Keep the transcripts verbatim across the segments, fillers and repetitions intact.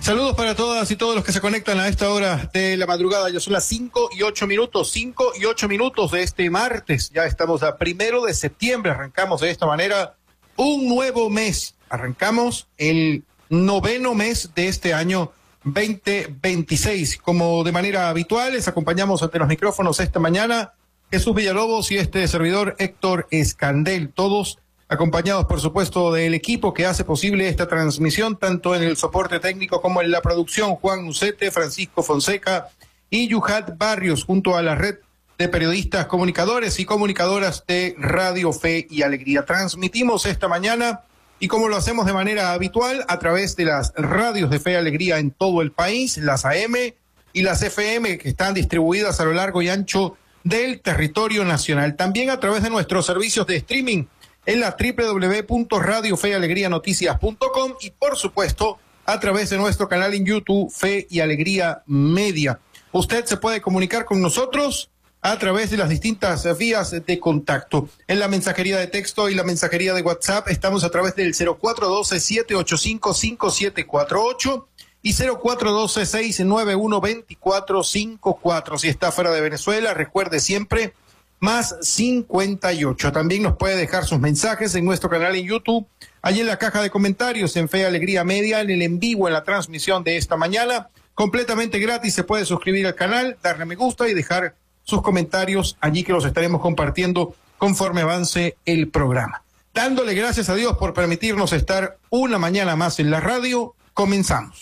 Saludos para todas y todos los que se conectan a esta hora de la madrugada. Ya son las cinco y ocho minutos, cinco y ocho minutos de este martes. Ya estamos a primero de septiembre. Arrancamos de esta manera un nuevo mes. Arrancamos el noveno mes de este año veinte veintiséis. Como de manera habitual, les acompañamos ante los micrófonos esta mañana Jesús Villalobos y este servidor Héctor Escandel. Todos acompañados, por supuesto, del equipo que hace posible esta transmisión, tanto en el soporte técnico como en la producción. Juan Ucete, Francisco Fonseca y Yuhat Barrios, junto a la red de periodistas, comunicadores y comunicadoras de Radio Fe y Alegría. Transmitimos esta mañana, y como lo hacemos de manera habitual, a través de las radios de Fe y Alegría en todo el país, las A M y las F M, que están distribuidas a lo largo y ancho del territorio nacional. También a través de nuestros servicios de streaming en la doble u doble u doble u punto radio fe y alegría noticias punto com y, por supuesto, a través de nuestro canal en YouTube, Fe y Alegría Media. Usted se puede comunicar con nosotros a través de las distintas vías de contacto. En la mensajería de texto y la mensajería de WhatsApp estamos a través del cero cuatro uno dos, siete ocho cinco, cinco siete cuatro ocho y cero cuatro uno dos, seis nueve uno, dos cuatro cinco cuatro. Si está fuera de Venezuela, recuerde siempre más cincuenta y ocho. También nos puede dejar sus mensajes en nuestro canal en YouTube, allí en la caja de comentarios en Fe y Alegría Media, en el en vivo, en la transmisión de esta mañana, completamente gratis. Se puede suscribir al canal, darle me gusta y dejar sus comentarios allí, que los estaremos compartiendo conforme avance el programa. Dándole gracias a Dios por permitirnos estar una mañana más en la radio, comenzamos.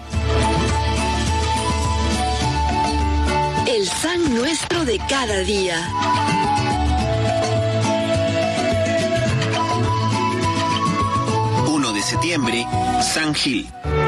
El San Nuestro de cada día. primero de septiembre, San Gil.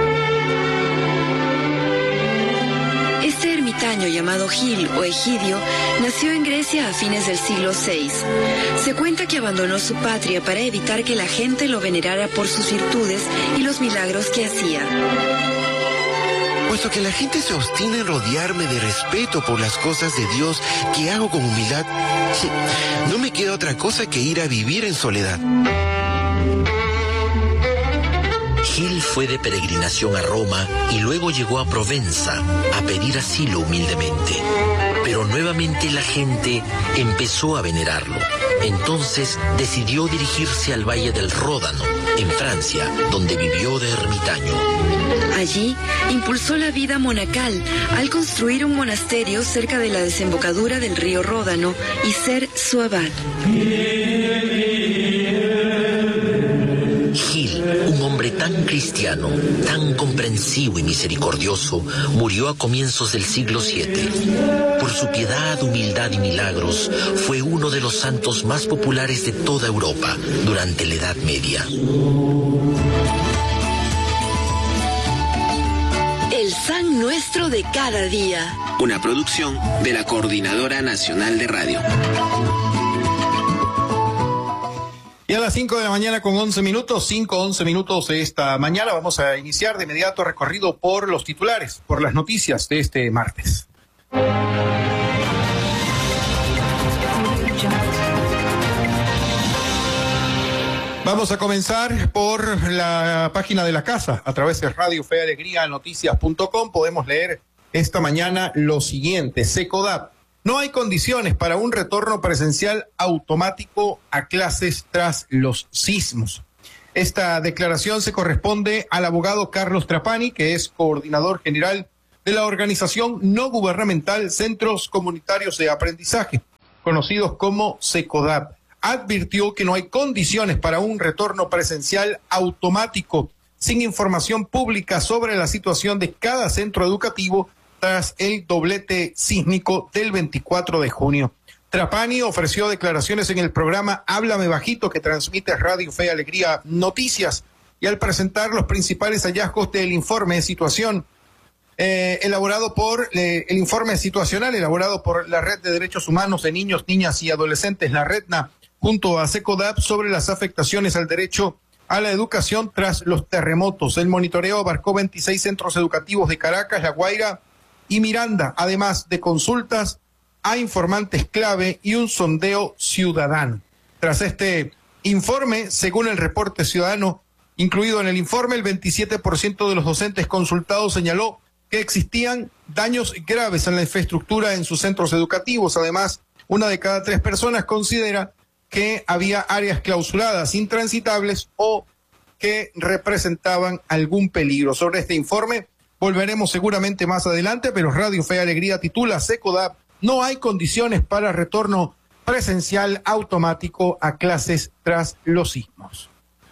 Este ermitaño llamado Gil o Egidio nació en Grecia a fines del siglo seis. Se cuenta que abandonó su patria para evitar que la gente lo venerara por sus virtudes y los milagros que hacía. Puesto que la gente se obstina en rodearme de respeto por las cosas de Dios que hago con humildad, no me queda otra cosa que ir a vivir en soledad. Gil fue de peregrinación a Roma y luego llegó a Provenza a pedir asilo humildemente. Pero nuevamente la gente empezó a venerarlo. Entonces decidió dirigirse al Valle del Ródano, en Francia, donde vivió de ermitaño. Allí impulsó la vida monacal al construir un monasterio cerca de la desembocadura del río Ródano y ser su abad. Gil, un hombre tan cristiano, tan comprensivo y misericordioso, murió a comienzos del siglo siete. Por su piedad, humildad y milagros, fue uno de los santos más populares de toda Europa durante la Edad Media. El San Nuestro de cada día. Una producción de la Coordinadora Nacional de Radio. Y a las cinco de la mañana con once minutos, cinco, once minutos de esta mañana, vamos a iniciar de inmediato recorrido por los titulares, por las noticias de este martes. Vamos a comenzar por la página de la casa. A través de Radio Fe y Alegría Noticias punto com podemos leer esta mañana lo siguiente. SECODAP: no hay condiciones para un retorno presencial automático a clases tras los sismos. Esta declaración se corresponde al abogado Carlos Trapani, que es coordinador general de la organización no gubernamental Centros Comunitarios de Aprendizaje, conocidos como SECODAP. Advirtió que no hay condiciones para un retorno presencial automático sin información pública sobre la situación de cada centro educativo tras el doblete sísmico del veinticuatro de junio. Trapani ofreció declaraciones en el programa Háblame Bajito, que transmite Radio Fe y Alegría Noticias, y al presentar los principales hallazgos del informe de situación eh, elaborado por eh, el informe situacional elaborado por la Red de Derechos Humanos de Niños, Niñas y Adolescentes, la REDNA, junto a SECODAP, sobre las afectaciones al derecho a la educación tras los terremotos. El monitoreo abarcó veintiséis centros educativos de Caracas, La Guaira y Miranda, además de consultas a informantes clave y un sondeo ciudadano. Tras este informe, según el reporte ciudadano, incluido en el informe, el veintisiete por ciento de los docentes consultados señaló que existían daños graves en la infraestructura en sus centros educativos. Además, una de cada tres personas considera que había áreas clausuradas, intransitables o que representaban algún peligro. Sobre este informe volveremos seguramente más adelante, pero Radio Fe y Alegría titula: SECODAP, no hay condiciones para retorno presencial automático a clases tras los sismos.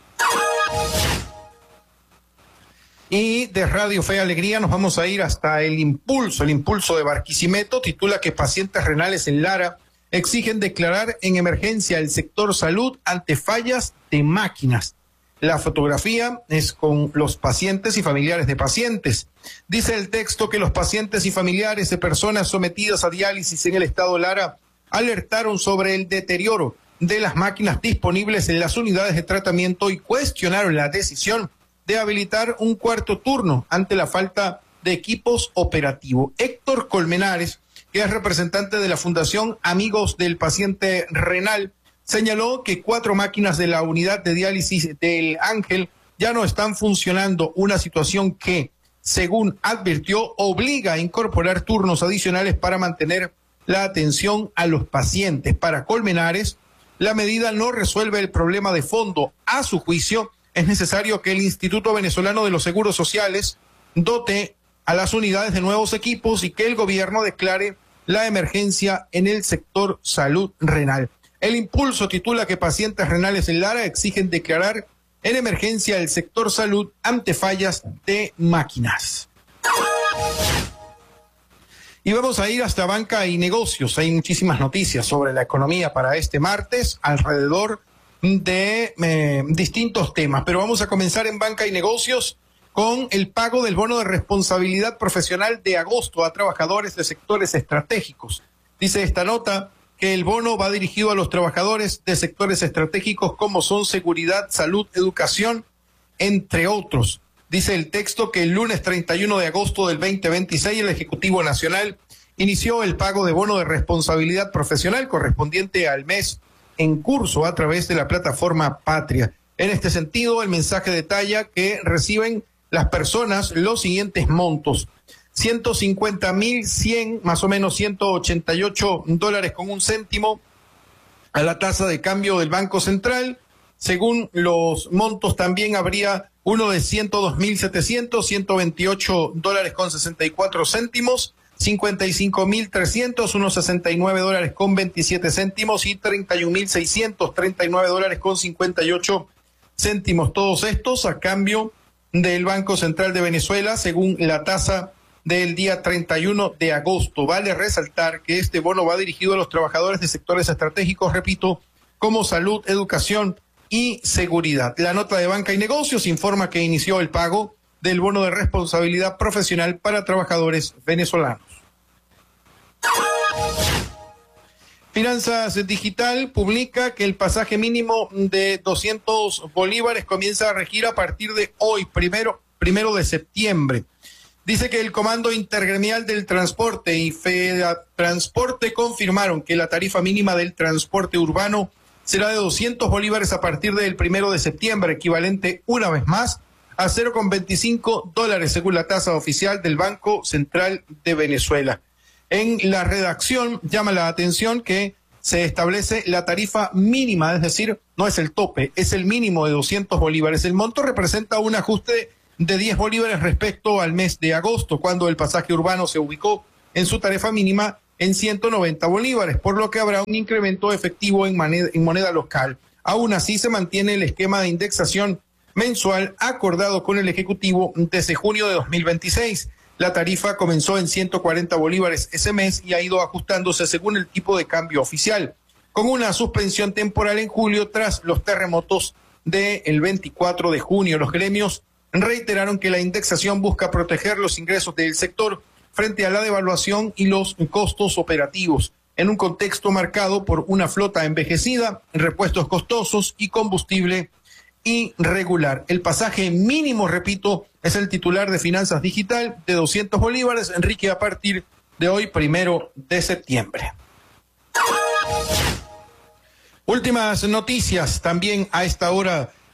Y de Radio Fe y Alegría nos vamos a ir hasta el Impulso. El Impulso de Barquisimeto titula que pacientes renales en Lara exigen declarar en emergencia el sector salud ante fallas de máquinas. La fotografía es con los pacientes y familiares de pacientes. Dice el texto que los pacientes y familiares de personas sometidas a diálisis en el estado Lara alertaron sobre el deterioro de las máquinas disponibles en las unidades de tratamiento y cuestionaron la decisión de habilitar un cuarto turno ante la falta de equipos operativos. Héctor Colmenares, que es representante de la Fundación Amigos del Paciente Renal, señaló que cuatro máquinas de la unidad de diálisis del Ángel ya no están funcionando, una situación que, según advirtió, obliga a incorporar turnos adicionales para mantener la atención a los pacientes. Para Colmenares, la medida no resuelve el problema de fondo. A su juicio, es necesario que el Instituto Venezolano de los Seguros Sociales dote a las unidades de nuevos equipos y que el gobierno declare la emergencia en el sector salud renal. El Impulso titula que pacientes renales en Lara exigen declarar en emergencia el sector salud ante fallas de máquinas. Y vamos a ir hasta banca y negocios. Hay muchísimas noticias sobre la economía para este martes alrededor de eh, distintos temas, pero vamos a comenzar en banca y negocios con el pago del bono de responsabilidad profesional de agosto a trabajadores de sectores estratégicos. Dice esta nota que el bono va dirigido a los trabajadores de sectores estratégicos como son seguridad, salud, educación, entre otros. Dice el texto que el lunes treinta y uno de agosto del veinte veintiséis el Ejecutivo Nacional inició el pago de bono de responsabilidad profesional correspondiente al mes en curso a través de la plataforma Patria. En este sentido, el mensaje detalla que reciben las personas los siguientes montos: ciento cincuenta mil cien, más o menos ciento ochenta y ocho dólares con un céntimo a la tasa de cambio del Banco Central. Según los montos también habría uno de ciento dos mil setecientos, ciento veintiocho dólares con sesenta y cuatro céntimos, cincuenta y cinco mil trescientos, unos sesenta y nueve dólares con veintisiete céntimos y treinta y un mil seiscientos treinta y nueve dólares con cincuenta y ocho céntimos. Todos estos a cambio del Banco Central de Venezuela, según la tasa del día treinta y uno de agosto. Vale resaltar que este bono va dirigido a los trabajadores de sectores estratégicos, repito, como salud, educación y seguridad. La nota de Banca y Negocios informa que inició el pago del bono de responsabilidad profesional para trabajadores venezolanos. Finanzas Digital publica que el pasaje mínimo de doscientos bolívares comienza a regir a partir de hoy, primero, primero de septiembre. Dice que el Comando Intergremial del Transporte y FEDATransporte confirmaron que la tarifa mínima del transporte urbano será de doscientos bolívares a partir del primero de septiembre, equivalente una vez más a cero coma veinticinco dólares según la tasa oficial del Banco Central de Venezuela. En la redacción llama la atención que se establece la tarifa mínima, es decir, no es el tope, es el mínimo de doscientos bolívares. El monto representa un ajuste de diez bolívares respecto al mes de agosto, cuando el pasaje urbano se ubicó en su tarifa mínima en ciento noventa bolívares, por lo que habrá un incremento efectivo en moneda, en moneda local. Aún así, se mantiene el esquema de indexación mensual acordado con el Ejecutivo desde junio de dos mil veintiséis. La tarifa comenzó en ciento cuarenta bolívares ese mes y ha ido ajustándose según el tipo de cambio oficial, con una suspensión temporal en julio tras los terremotos del veinticuatro de junio. Los gremios reiteraron que la indexación busca proteger los ingresos del sector frente a la devaluación y los costos operativos, en un contexto marcado por una flota envejecida, repuestos costosos y combustible irregular. El pasaje mínimo, repito, es el titular de Finanzas Digital de doscientos bolívares, Enrique, a partir de hoy, primero de septiembre. Últimas noticias también a esta hora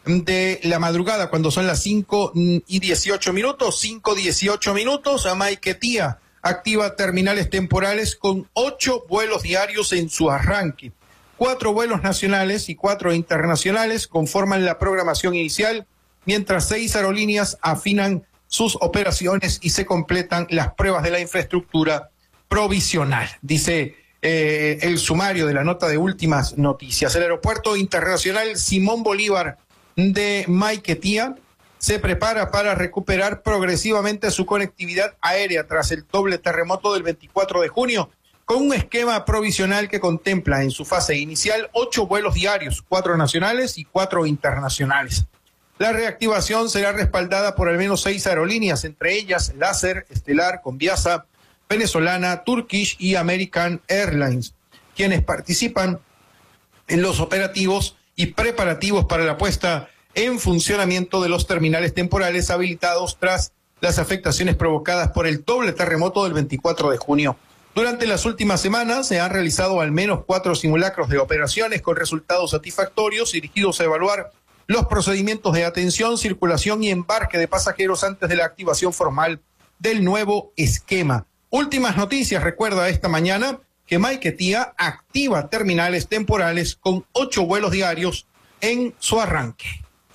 de la madrugada, cuando son las cinco y dieciocho minutos, cinco dieciocho minutos, Maiquetía activa terminales temporales con ocho vuelos diarios en su arranque. Cuatro vuelos nacionales y cuatro internacionales conforman la programación inicial, mientras seis aerolíneas afinan sus operaciones y se completan las pruebas de la infraestructura provisional, dice eh, el sumario de la nota de últimas noticias. El Aeropuerto Internacional Simón Bolívar de Maiquetía se prepara para recuperar progresivamente su conectividad aérea tras el doble terremoto del veinticuatro de junio, con un esquema provisional que contempla en su fase inicial ocho vuelos diarios, cuatro nacionales y cuatro internacionales. La reactivación será respaldada por al menos seis aerolíneas, entre ellas Láser, Estelar, Conviasa, Venezolana, Turkish y American Airlines, quienes participan en los operativos y preparativos para la puesta en funcionamiento de los terminales temporales habilitados tras las afectaciones provocadas por el doble terremoto del veinticuatro de junio. Durante las últimas semanas se han realizado al menos cuatro simulacros de operaciones con resultados satisfactorios dirigidos a evaluar los procedimientos de atención, circulación y embarque de pasajeros antes de la activación formal del nuevo esquema. Últimas noticias, recuerda esta mañana que Maiquetía activa terminales temporales con ocho vuelos diarios en su arranque.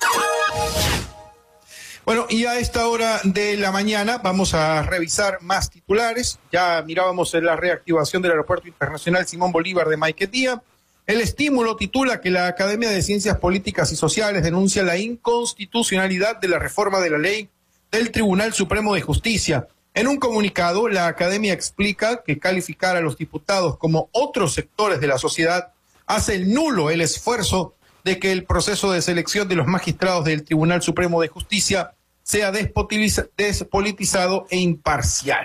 Bueno, y a esta hora de la mañana vamos a revisar más titulares. Ya mirábamos en la reactivación del Aeropuerto Internacional Simón Bolívar de Maiquetía. El Estímulo titula que la Academia de Ciencias Políticas y Sociales denuncia la inconstitucionalidad de la reforma de la ley del Tribunal Supremo de Justicia. En un comunicado, la Academia explica que calificar a los diputados como otros sectores de la sociedad hace nulo el esfuerzo de que el proceso de selección de los magistrados del Tribunal Supremo de Justicia sea despolitizado e imparcial.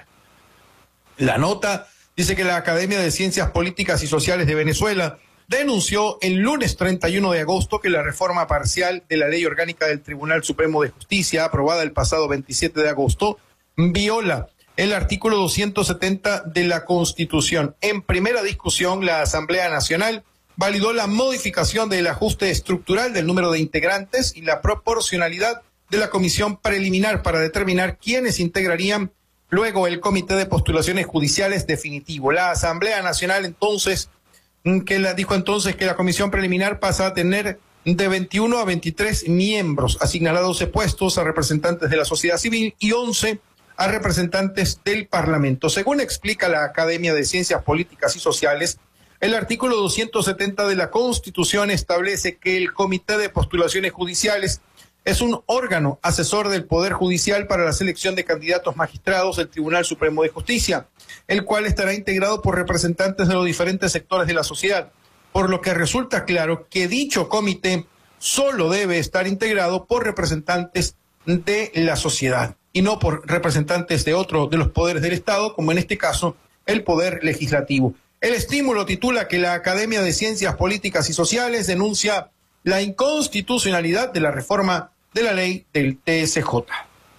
La nota dice que la Academia de Ciencias Políticas y Sociales de Venezuela denunció el lunes treinta y uno de agosto que la reforma parcial de la Ley Orgánica del Tribunal Supremo de Justicia, aprobada el pasado veintisiete de agosto, viola el artículo doscientos setenta de la Constitución. En primera discusión, la Asamblea Nacional validó la modificación del ajuste estructural del número de integrantes y la proporcionalidad de la comisión preliminar para determinar quiénes integrarían luego el Comité de Postulaciones Judiciales definitivo. La Asamblea Nacional entonces, que la, dijo entonces que la comisión preliminar pasa a tener de veintiuno a veintitrés miembros, asignar a doce puestos a representantes de la sociedad civil y once a representantes del Parlamento. Según explica la Academia de Ciencias Políticas y Sociales, el artículo doscientos setenta de la Constitución establece que el Comité de Postulaciones Judiciales es un órgano asesor del Poder Judicial para la selección de candidatos magistrados del Tribunal Supremo de Justicia, el cual estará integrado por representantes de los diferentes sectores de la sociedad, por lo que resulta claro que dicho comité solo debe estar integrado por representantes de la sociedad y no por representantes de otro de los poderes del Estado, como en este caso el Poder Legislativo. El Estímulo titula que la Academia de Ciencias Políticas y Sociales denuncia la inconstitucionalidad de la reforma de la ley del T S J.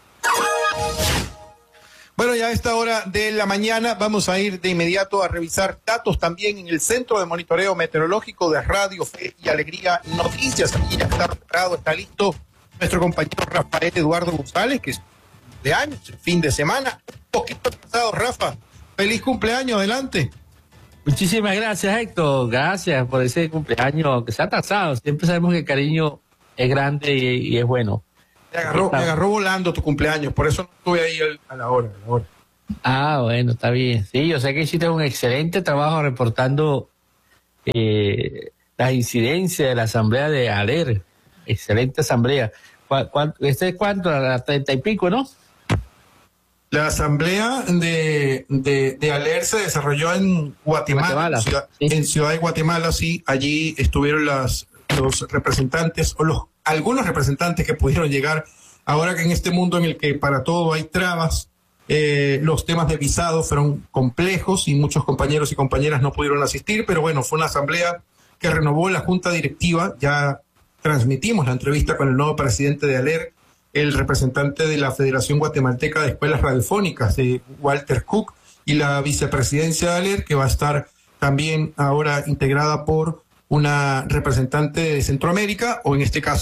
Bueno, ya a esta hora de la mañana vamos a ir de inmediato a revisar datos también en el Centro de Monitoreo Meteorológico de Radio Fe y Alegría Noticias. Aquí ya está preparado, está listo nuestro compañero Rafael Eduardo González, que es de años, fin de semana, un poquito pasado. Rafa, feliz cumpleaños, adelante. Muchísimas gracias, Héctor. Gracias por ese cumpleaños que se ha atrasado. Siempre sabemos que el cariño es grande y, y es bueno. Me agarró, me agarró volando tu cumpleaños, por eso no estuve ahí a la hora, a la hora. Ah, bueno, está bien. Sí, yo sé que hiciste un excelente trabajo reportando eh, las incidencias de la asamblea de ALER. Excelente asamblea. ¿Cuál, cuál, ¿Este es cuánto? A treinta y pico, ¿no? La asamblea de, de, de ALER se desarrolló en Guatemala, Guatemala. En, ciudad, Sí. en Ciudad de Guatemala, sí. Allí estuvieron las, los representantes, o los algunos representantes que pudieron llegar, ahora que en este mundo en el que para todo hay trabas, eh, los temas de visado fueron complejos y muchos compañeros y compañeras no pudieron asistir, pero bueno, fue una asamblea que renovó la junta directiva. Ya transmitimos la entrevista con el nuevo presidente de ALER, el representante de la Federación Guatemalteca de Escuelas Radiofónicas, de Walter Cook, y la vicepresidencia de ALER, que va a estar también ahora integrada por una representante de Centroamérica, o en este caso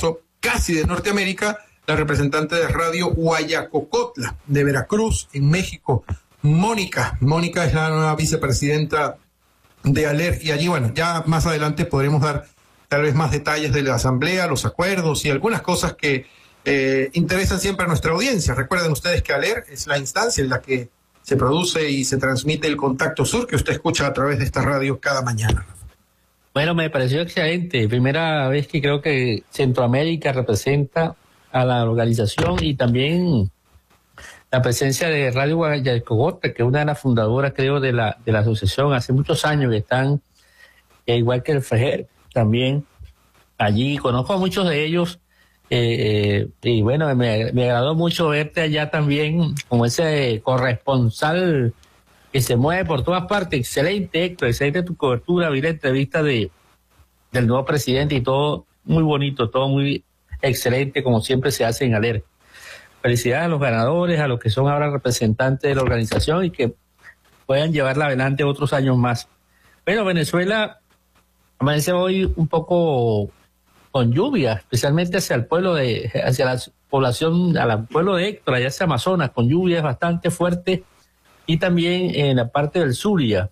casi de Norteamérica, la representante de Radio Guayacocotla, de Veracruz, en México, Mónica. Mónica es la nueva vicepresidenta de ALER, y allí, bueno, ya más adelante podremos dar tal vez más detalles de la asamblea, los acuerdos y algunas cosas que eh, interesan siempre a nuestra audiencia. Recuerden ustedes que ALER es la instancia en la que se produce y se transmite el Contacto Sur, que usted escucha a través de esta radio cada mañana. Bueno, me pareció excelente. Primera vez que creo que Centroamérica representa a la organización, y también la presencia de Radio Guayacocotla, que es una de las fundadoras, creo, de la de la asociación. Hace muchos años que están, eh, igual que el FREJER, también allí. Conozco a muchos de ellos, eh, eh, y bueno, me, me agradó mucho verte allá también como ese corresponsal que se mueve por todas partes. Excelente, Héctor, excelente tu cobertura. Vi la entrevista de del nuevo presidente y todo muy bonito, todo muy excelente, como siempre se hace en ALER. Felicidades a los ganadores, a los que son ahora representantes de la organización y que puedan llevarla adelante otros años más. Bueno, Venezuela amanece hoy un poco con lluvia, especialmente hacia el pueblo de, hacia la población, al pueblo de Héctor, allá hacia Amazonas, con lluvias bastante fuertes, y también en la parte del Zulia.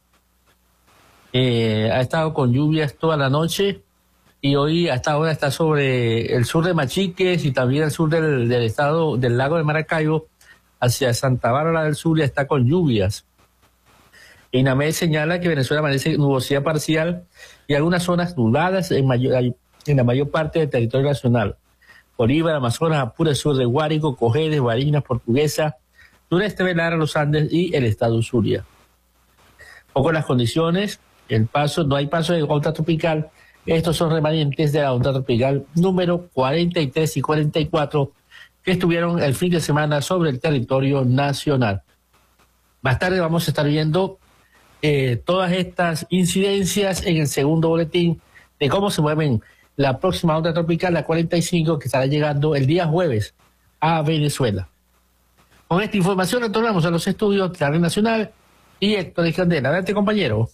Eh, ha estado con lluvias toda la noche, y hoy hasta ahora está sobre el sur de Machiques y también el sur del, del estado del lago de Maracaibo, hacia Santa Bárbara del Zulia, está con lluvias. INAMED señala que Venezuela amanece nubosidad parcial y algunas zonas nubladas en, mayor, en la mayor parte del territorio nacional. Bolívar, Amazonas, Apure, sur de Guárico, Cojedes, Barinas, Portuguesa, sureste de Lara, los Andes y el estado Zulia. Poco las condiciones, el paso, no hay paso de onda tropical. Estos son remanentes de la onda tropical número cuarenta y tres y cuarenta y cuatro que estuvieron el fin de semana sobre el territorio nacional. Más tarde vamos a estar viendo eh, todas estas incidencias en el segundo boletín de cómo se mueven la próxima onda tropical, la cuarenta y cinco, que estará llegando el día jueves a Venezuela. Con esta información retornamos a los estudios de la Red Nacional y Héctor Escandela. Adelante, compañero.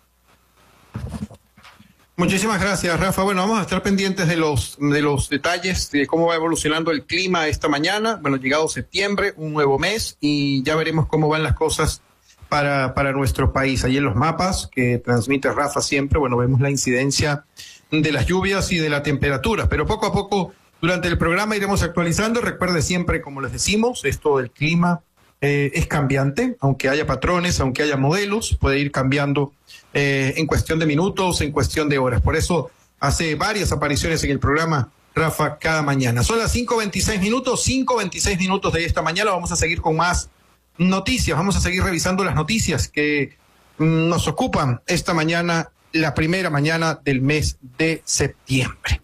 Muchísimas gracias, Rafa. Bueno, vamos a estar pendientes de los de los detalles de cómo va evolucionando el clima esta mañana. Bueno, llegado septiembre, un nuevo mes, y ya veremos cómo van las cosas para, para nuestro país. Allí en los mapas que transmite Rafa siempre, bueno, vemos la incidencia de las lluvias y de la temperatura, pero poco a poco durante el programa iremos actualizando. Recuerde siempre, como les decimos, esto del clima eh, es cambiante, aunque haya patrones, aunque haya modelos, puede ir cambiando Eh, en cuestión de minutos, en cuestión de horas. Por eso hace varias apariciones en el programa Rafa cada mañana. Son las cinco veintiséis minutos, cinco veintiséis minutos de esta mañana. Vamos a seguir con más noticias, vamos a seguir revisando las noticias que mm, nos ocupan esta mañana, la primera mañana del mes de septiembre.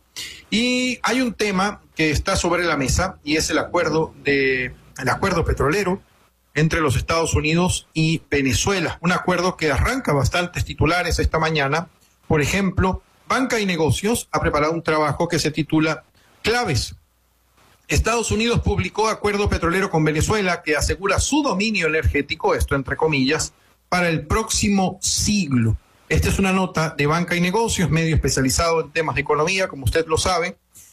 Y hay un tema que está sobre la mesa, y es el acuerdo de el acuerdo petrolero entre los Estados Unidos y Venezuela. Un acuerdo que arranca bastantes titulares esta mañana. Por ejemplo, Banca y Negocios ha preparado un trabajo que se titula Claves. Estados Unidos publicó acuerdo petrolero con Venezuela que asegura su dominio energético, esto entre comillas, para el próximo siglo. Esta es una nota de Banca y Negocios, medio especializado en temas de economía, como usted lo sabe,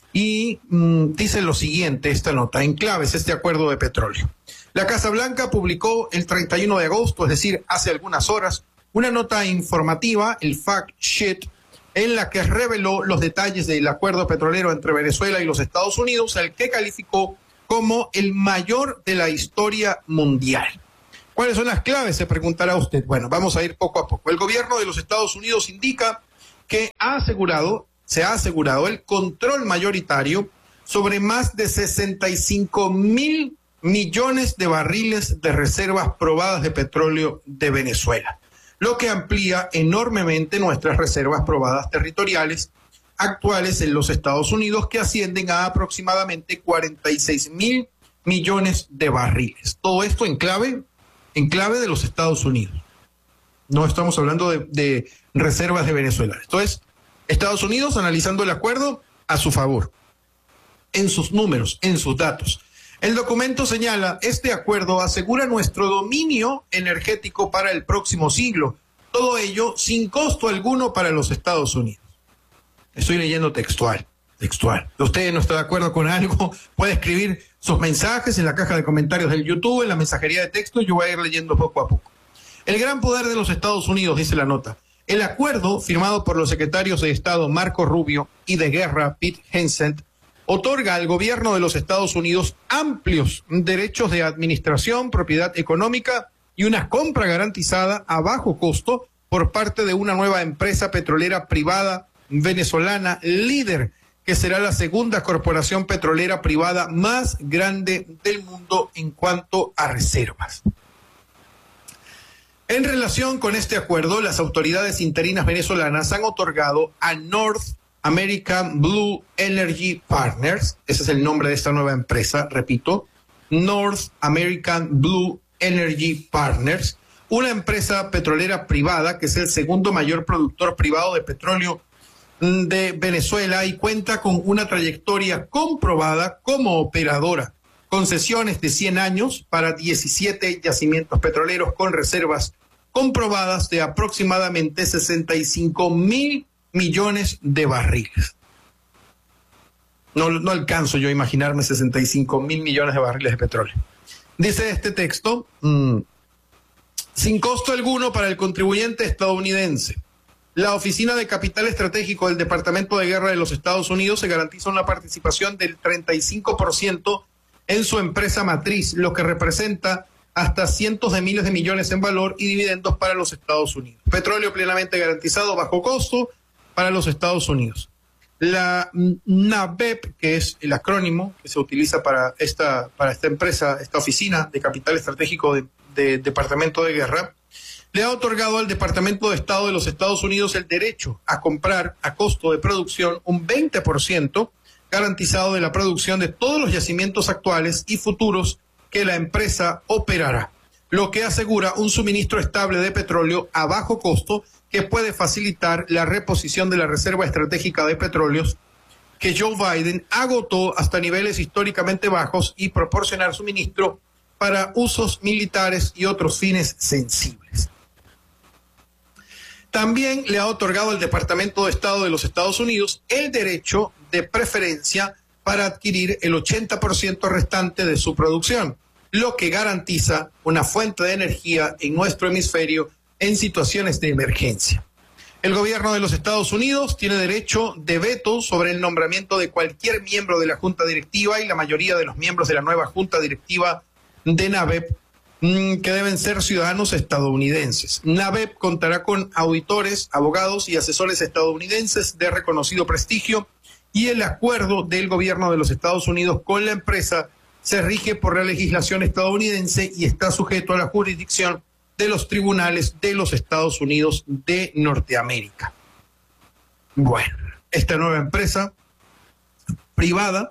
y mmm, dice lo siguiente, esta nota, en claves, este acuerdo de petróleo. La Casa Blanca publicó el treinta y uno de agosto, es decir, hace algunas horas, una nota informativa, el fact sheet, en la que reveló los detalles del acuerdo petrolero entre Venezuela y los Estados Unidos, al que calificó como el mayor de la historia mundial. ¿Cuáles son las claves?, se preguntará usted. Bueno, vamos a ir poco a poco. El gobierno de los Estados Unidos indica que ha asegurado, se ha asegurado el control mayoritario sobre más de sesenta y cinco mil millones de barriles de reservas probadas de petróleo de Venezuela, lo que amplía enormemente nuestras reservas probadas territoriales actuales en los Estados Unidos, que ascienden a aproximadamente cuarenta y seis mil millones de barriles. Todo esto en clave, en clave de los Estados Unidos. No estamos hablando de, de reservas de Venezuela. Esto es Estados Unidos analizando el acuerdo a su favor, en sus números, en sus datos. El documento señala, este acuerdo asegura nuestro dominio energético para el próximo siglo, todo ello sin costo alguno para los Estados Unidos. Estoy leyendo textual. textual. Si usted no está de acuerdo con algo, puede escribir sus mensajes en la caja de comentarios del YouTube, en la mensajería de texto, yo voy a ir leyendo poco a poco. El gran poder de los Estados Unidos, dice la nota. El acuerdo firmado por los secretarios de Estado Marco Rubio y de Guerra Pete Hegseth otorga al gobierno de los Estados Unidos amplios derechos de administración, propiedad económica y una compra garantizada a bajo costo por parte de una nueva empresa petrolera privada venezolana líder, que será la segunda corporación petrolera privada más grande del mundo en cuanto a reservas. En relación con este acuerdo, las autoridades interinas venezolanas han otorgado a North American Blue Energy Partners, ese es el nombre de esta nueva empresa, repito, North American Blue Energy Partners, una empresa petrolera privada que es el segundo mayor productor privado de petróleo de Venezuela y cuenta con una trayectoria comprobada como operadora, concesiones de cien años para diecisiete yacimientos petroleros con reservas comprobadas de aproximadamente sesenta y cinco mil millones de barriles. No, no alcanzo yo a imaginarme sesenta y cinco mil millones de barriles de petróleo. Dice este texto, mmm, sin costo alguno para el contribuyente estadounidense. La Oficina de Capital Estratégico del Departamento de Guerra de los Estados Unidos se garantiza una participación del treinta y cinco por ciento en su empresa matriz, lo que representa hasta cientos de miles de millones en valor y dividendos para los Estados Unidos. Petróleo plenamente garantizado bajo costo para los Estados Unidos. La NABEP, que es el acrónimo que se utiliza para esta, para esta empresa, esta Oficina de Capital Estratégico de, de Departamento de Guerra, le ha otorgado al Departamento de Estado de los Estados Unidos el derecho a comprar a costo de producción un veinte por ciento garantizado de la producción de todos los yacimientos actuales y futuros que la empresa operará, lo que asegura un suministro estable de petróleo a bajo costo que puede facilitar la reposición de la reserva estratégica de petróleos que Joe Biden agotó hasta niveles históricamente bajos y proporcionar suministro para usos militares y otros fines sensibles. También le ha otorgado al Departamento de Estado de los Estados Unidos el derecho de preferencia para adquirir el ochenta por ciento restante de su producción, lo que garantiza una fuente de energía en nuestro hemisferio en situaciones de emergencia. El gobierno de los Estados Unidos tiene derecho de veto sobre el nombramiento de cualquier miembro de la Junta Directiva y la mayoría de los miembros de la nueva Junta Directiva de NABEP, que deben ser ciudadanos estadounidenses. NABEP contará con auditores, abogados y asesores estadounidenses de reconocido prestigio y el acuerdo del gobierno de los Estados Unidos con la empresa se rige por la legislación estadounidense y está sujeto a la jurisdicción de los tribunales de los Estados Unidos de Norteamérica. Bueno, esta nueva empresa privada,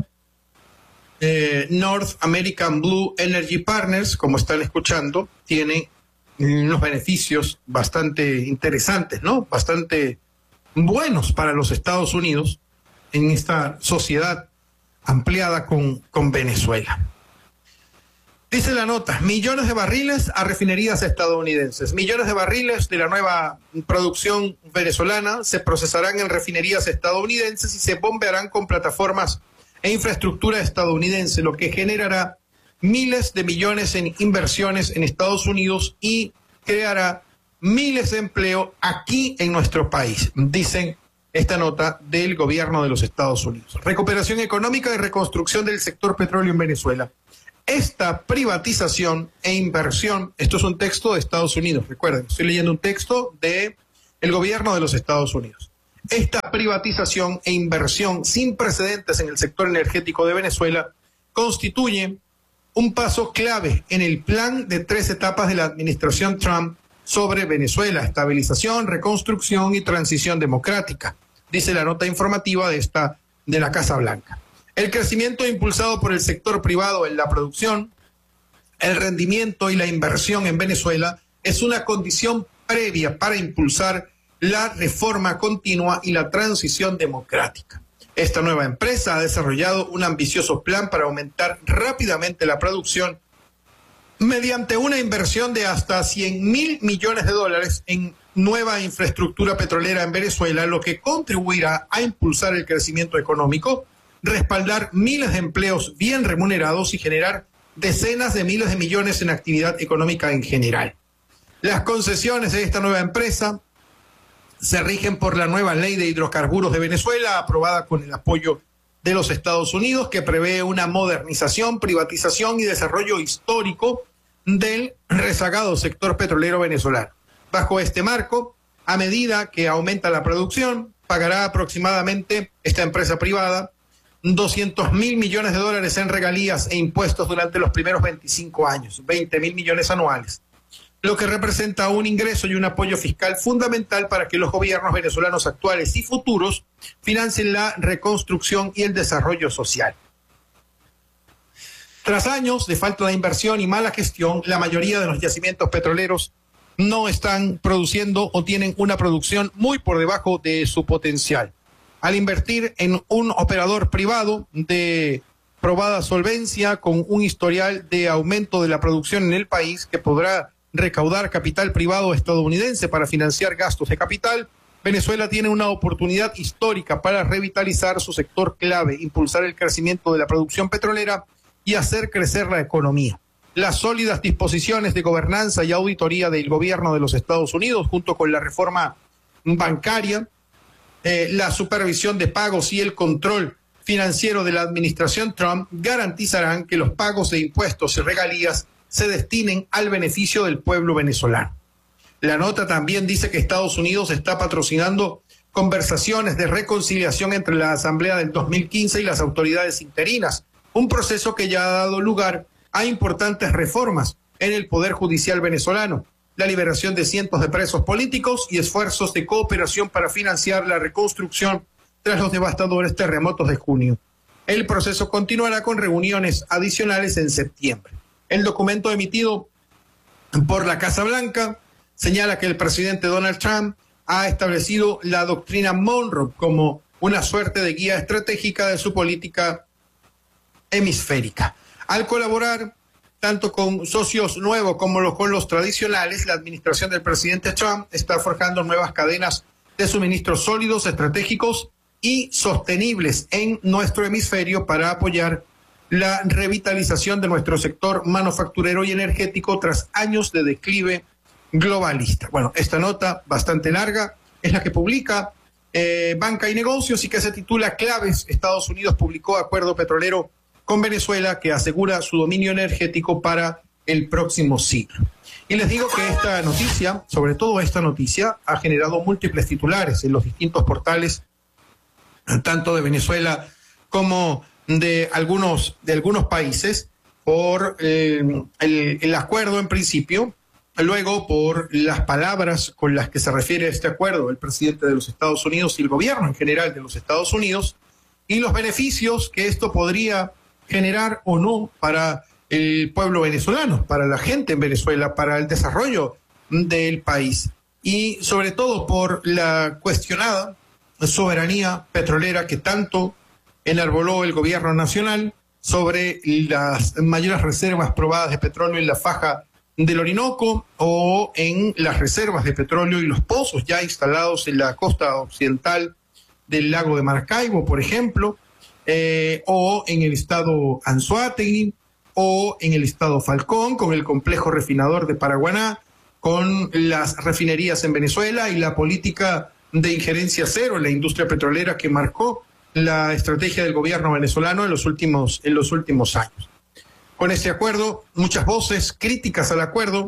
eh, North American Blue Energy Partners, como están escuchando, tiene unos beneficios bastante interesantes, ¿no? Bastante buenos para los Estados Unidos en esta sociedad ampliada con, con Venezuela. Dice la nota, millones de barriles a refinerías estadounidenses. Millones de barriles de la nueva producción venezolana se procesarán en refinerías estadounidenses y se bombearán con plataformas e infraestructura estadounidense, lo que generará miles de millones en inversiones en Estados Unidos y creará miles de empleo aquí en nuestro país, dicen esta nota del gobierno de los Estados Unidos. Recuperación económica y reconstrucción del sector petróleo en Venezuela. Esta privatización e inversión, esto es un texto de Estados Unidos, recuerden, estoy leyendo un texto del gobierno de los Estados Unidos. Esta privatización e inversión sin precedentes en el sector energético de Venezuela constituye un paso clave en el plan de tres etapas de la administración Trump sobre Venezuela, estabilización, reconstrucción y transición democrática, dice la nota informativa de esta de la Casa Blanca. El crecimiento impulsado por el sector privado en la producción, el rendimiento y la inversión en Venezuela es una condición previa para impulsar la reforma continua y la transición democrática. Esta nueva empresa ha desarrollado un ambicioso plan para aumentar rápidamente la producción mediante una inversión de hasta cien mil millones de dólares en nueva infraestructura petrolera en Venezuela, lo que contribuirá a impulsar el crecimiento económico, respaldar miles de empleos bien remunerados y generar decenas de miles de millones en actividad económica en general. Las concesiones de esta nueva empresa se rigen por la nueva ley de hidrocarburos de Venezuela, aprobada con el apoyo de los Estados Unidos, que prevé una modernización, privatización y desarrollo histórico del rezagado sector petrolero venezolano. Bajo este marco, a medida que aumenta la producción, pagará aproximadamente esta empresa privada doscientos mil millones de dólares en regalías e impuestos durante los primeros veinticinco años, veinte mil millones anuales, lo que representa un ingreso y un apoyo fiscal fundamental para que los gobiernos venezolanos actuales y futuros financien la reconstrucción y el desarrollo social. Tras años de falta de inversión y mala gestión, la mayoría de los yacimientos petroleros no están produciendo o tienen una producción muy por debajo de su potencial. Al invertir en un operador privado de probada solvencia con un historial de aumento de la producción en el país que podrá recaudar capital privado estadounidense para financiar gastos de capital, Venezuela tiene una oportunidad histórica para revitalizar su sector clave, impulsar el crecimiento de la producción petrolera y hacer crecer la economía. Las sólidas disposiciones de gobernanza y auditoría del gobierno de los Estados Unidos, junto con la reforma bancaria, eh, la supervisión de pagos y el control financiero de la administración Trump, garantizarán que los pagos de impuestos y regalías se destinen al beneficio del pueblo venezolano. La nota también dice que Estados Unidos está patrocinando conversaciones de reconciliación entre la Asamblea del dos mil quince y las autoridades interinas, un proceso que ya ha dado lugar a importantes reformas en el Poder Judicial venezolano, la liberación de cientos de presos políticos y esfuerzos de cooperación para financiar la reconstrucción tras los devastadores terremotos de junio. El proceso continuará con reuniones adicionales en septiembre. El documento emitido por la Casa Blanca señala que el presidente Donald Trump ha establecido la doctrina Monroe como una suerte de guía estratégica de su política hemisférica. Al colaborar tanto con socios nuevos como los, con los tradicionales, la administración del presidente Trump está forjando nuevas cadenas de suministros sólidos, estratégicos y sostenibles en nuestro hemisferio para apoyar la revitalización de nuestro sector manufacturero y energético tras años de declive globalista. Bueno, esta nota bastante larga es la que publica eh, Banca y Negocios y que se titula Claves. Estados Unidos publicó acuerdo petrolero con Venezuela que asegura su dominio energético para el próximo siglo. Y les digo que esta noticia, sobre todo esta noticia, ha generado múltiples titulares en los distintos portales, tanto de Venezuela como de algunos, de algunos países, por eh, el, el acuerdo en principio, luego por las palabras con las que se refiere a este acuerdo el presidente de los Estados Unidos y el gobierno en general de los Estados Unidos, y los beneficios que esto podría generar o no para el pueblo venezolano, para la gente en Venezuela, para el desarrollo del país, y sobre todo por la cuestionada soberanía petrolera que tanto enarboló el gobierno nacional sobre las mayores reservas probadas de petróleo en la faja del Orinoco o en las reservas de petróleo y los pozos ya instalados en la costa occidental del lago de Maracaibo, por ejemplo, eh, o en el estado Anzoátegui, o en el estado Falcón, con el complejo refinador de Paraguaná, con las refinerías en Venezuela y la política de injerencia cero en la industria petrolera que marcó la estrategia del gobierno venezolano en los últimos, en los últimos años. Con este acuerdo, muchas voces críticas al acuerdo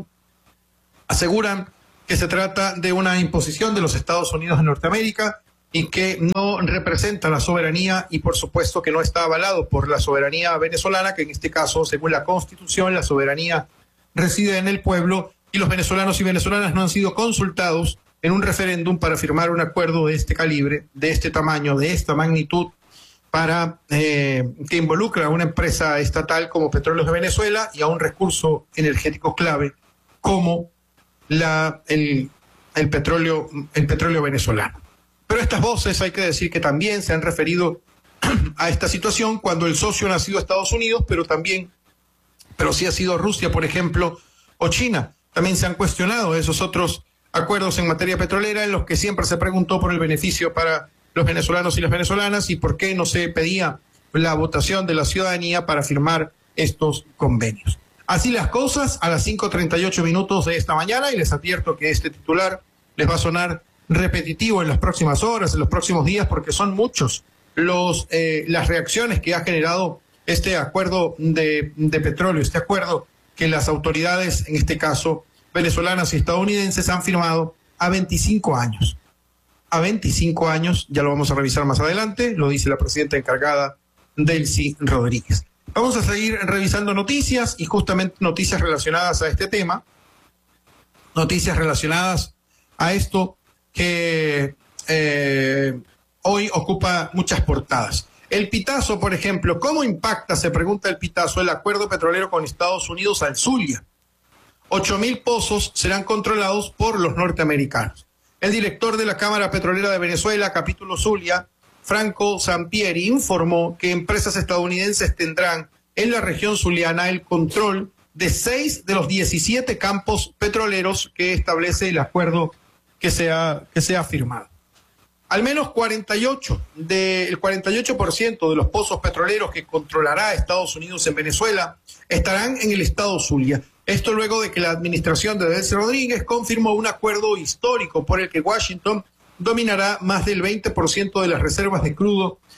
aseguran que se trata de una imposición de los Estados Unidos de Norteamérica y que no representa la soberanía y por supuesto que no está avalado por la soberanía venezolana, que en este caso, según la Constitución, la soberanía reside en el pueblo y los venezolanos y venezolanas no han sido consultados en un referéndum para firmar un acuerdo de este calibre, de este tamaño, de esta magnitud, para eh, que involucra a una empresa estatal como Petróleos de Venezuela y a un recurso energético clave como la, el, el, petróleo, el petróleo venezolano. Pero estas voces hay que decir que también se han referido a esta situación cuando el socio no ha sido Estados Unidos, pero también, pero sí ha sido Rusia, por ejemplo, o China. También se han cuestionado esos otros acuerdos en materia petrolera en los que siempre se preguntó por el beneficio para los venezolanos y las venezolanas y por qué no se pedía la votación de la ciudadanía para firmar estos convenios. Así las cosas, a las cinco treinta y ocho minutos de esta mañana, y les advierto que este titular les va a sonar repetitivo en las próximas horas, en los próximos días, porque son muchos los eh, las reacciones que ha generado este acuerdo de, de petróleo, este acuerdo que las autoridades, en este caso venezolanas y estadounidenses, han firmado a veinticinco años. A veinticinco años, ya lo vamos a revisar más adelante, lo dice la presidenta encargada, Delcy Rodríguez. Vamos a seguir revisando noticias y justamente noticias relacionadas a este tema, noticias relacionadas a esto que eh, hoy ocupa muchas portadas. El pitazo, por ejemplo, ¿cómo impacta, se pregunta el pitazo, el acuerdo petrolero con Estados Unidos al Zulia? Ocho mil pozos serán controlados por los norteamericanos. El director de la Cámara Petrolera de Venezuela, capítulo Zulia, Franco Sampieri, informó que empresas estadounidenses tendrán en la región zuliana el control de seis de los diecisiete campos petroleros que establece el acuerdo que se ha, que se ha firmado. Al menos cuarenta y ocho de, el cuarenta y ocho por ciento de los pozos petroleros que controlará Estados Unidos en Venezuela estarán en el estado Zulia. Esto luego de que la administración de Delcy Rodríguez confirmó un acuerdo histórico por el que Washington dominará más del veinte por ciento de las reservas de crudo